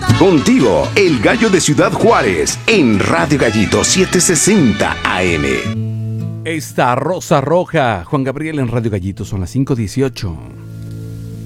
Contigo, el gallo de Ciudad Juárez, en Radio Gallito 760 AM. Esta Rosa Roja, Juan Gabriel en Radio Gallito, son las 5:18.